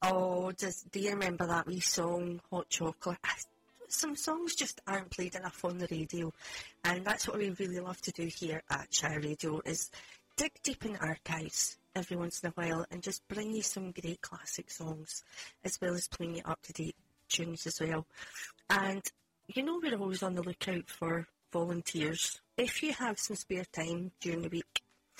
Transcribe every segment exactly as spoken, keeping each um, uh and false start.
Oh, does, do you remember that wee song, Hot Chocolate? I, some songs just aren't played enough on the radio, and that's what we really love to do here at Shire Radio, is dig deep in the archives every once in a while and just bring you some great classic songs, as well as playing you up-to-date tunes as well. And you know we're always on the lookout for volunteers. If you have some spare time during the week,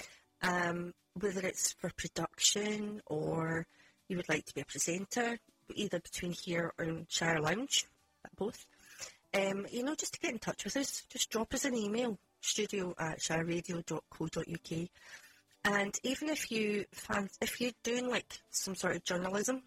um, whether it's for production or you would like to be a presenter, either between here or in Shire Lounge, both, um, you know, just to get in touch with us, just drop us an email, studio at shireradio dot co dot uk. And even if you fan, if you're doing like some sort of journalism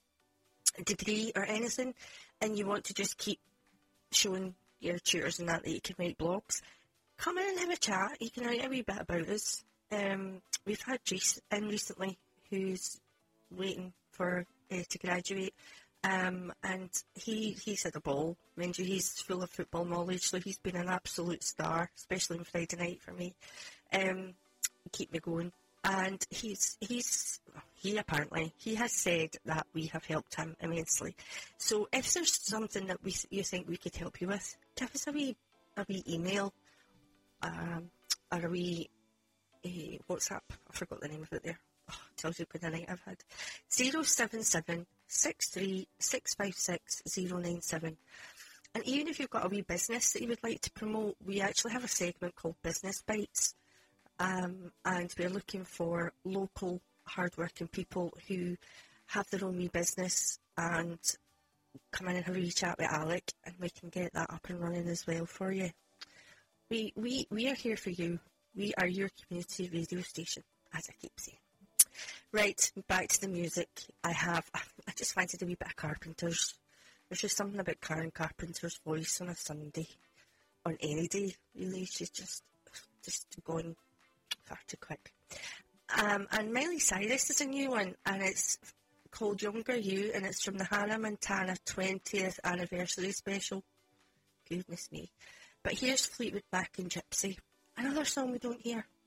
degree or anything, and you want to just keep showing your tutors and that that you can write blogs, come in and have a chat. You can write a wee bit about us. Um, we've had Jace in recently, who's waiting for uh, to graduate, um, and he he's had a ball. Mind you, he's full of football knowledge, so he's been an absolute star, especially on Friday night for me. Um, keep me going. And he's he's he apparently he has said that we have helped him immensely. So if there's something that we you think we could help you with, give us a wee a wee email, um, or a wee uh, WhatsApp. I forgot the name of it there. Oh, tells you what the night I've had. Zero seven seven six three six five six zero nine seven. And even if you've got a wee business that you would like to promote, we actually have a segment called Business Bites. Um, and we're looking for local, hard-working people who have their own wee business, and come in and have a wee chat with Alec, and we can get that up and running as well for you. We we we are here for you. We are your community radio station, as I keep saying. Right, back to the music. I have, I just fancied a wee bit of Carpenters. There's just something about Karen Carpenter's voice on a Sunday, on any day, really. She's just, just going far too quick. Um, and Miley Cyrus is a new one, and it's called Younger You, and it's from the Hannah Montana twentieth anniversary special. Goodness me. But here's Fleetwood Mac and Gypsy, another song we don't hear.